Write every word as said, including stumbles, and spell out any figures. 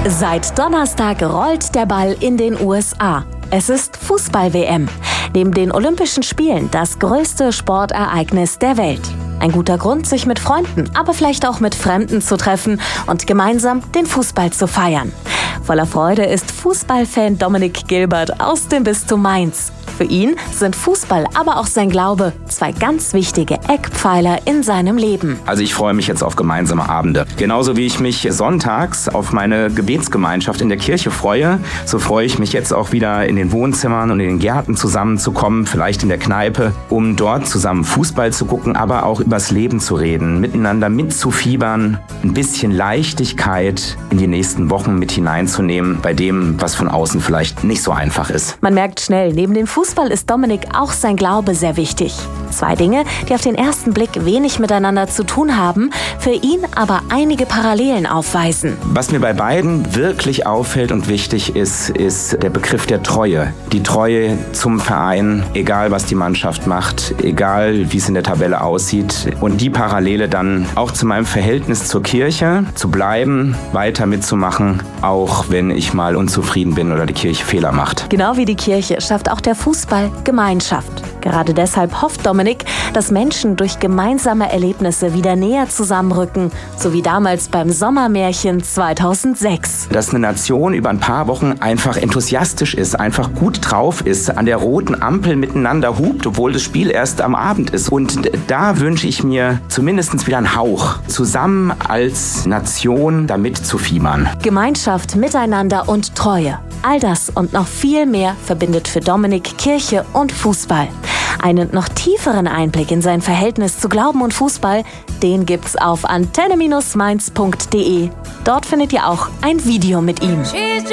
Seit Donnerstag rollt der Ball in den U S A. Es ist Fußball-W M. Neben den Olympischen Spielen das größte Sportereignis der Welt. Ein guter Grund, sich mit Freunden, aber vielleicht auch mit Fremden zu treffen und gemeinsam den Fußball zu feiern. Voller Freude ist Fußballfan Dominik Gilbert aus dem Bistum Mainz. Für ihn sind Fußball, aber auch sein Glaube zwei ganz wichtige Eckpfeiler in seinem Leben. Also ich freue mich jetzt auf gemeinsame Abende. Genauso wie ich mich sonntags auf meine Gebetsgemeinschaft in der Kirche freue, so freue ich mich jetzt auch wieder in den Wohnzimmern und in den Gärten zusammenzukommen, vielleicht in der Kneipe, um dort zusammen Fußball zu gucken, aber auch übers Leben zu reden, miteinander mitzufiebern, ein bisschen Leichtigkeit in die nächsten Wochen mit hineinzunehmen, bei dem, was von außen vielleicht nicht so einfach ist. Man merkt schnell, neben dem Fußball ist Dominik auch sein Glaube sehr wichtig. Zwei Dinge, die auf den ersten Blick wenig miteinander zu tun haben, für ihn aber einige Parallelen aufweisen. Was mir bei beiden wirklich auffällt und wichtig ist, ist der Begriff der Treue. Die Treue zum Verein, egal was die Mannschaft macht, egal wie es in der Tabelle aussieht. Und die Parallele dann auch zu meinem Verhältnis zur Kirche, zu bleiben, weiter mitzumachen, auch wenn ich mal unzufrieden bin oder die Kirche Fehler macht. Genau wie die Kirche schafft auch der Fußball Gemeinschaft. Gerade deshalb hofft Dominik, dass Menschen durch gemeinsame Erlebnisse wieder näher zusammenrücken, so wie damals beim Sommermärchen zweitausendsechs. Dass eine Nation über ein paar Wochen einfach enthusiastisch ist, einfach gut drauf ist, an der roten Ampel miteinander hupt, obwohl das Spiel erst am Abend ist. Und da wünsche ich mir zumindest wieder einen Hauch, zusammen als Nation damit zu fiebern. Gemeinschaft, Miteinander und Treue. All das und noch viel mehr verbindet für Dominik Kirche und Fußball. Einen noch tieferen Einblick in sein Verhältnis zu Glauben und Fußball, den gibt's auf antenne Bindestrich mainz punkt de. Dort findet ihr auch ein Video mit ihm.